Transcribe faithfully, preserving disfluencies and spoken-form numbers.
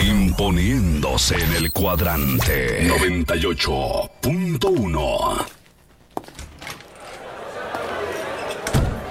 Imponiéndose en el cuadrante noventa y ocho punto uno.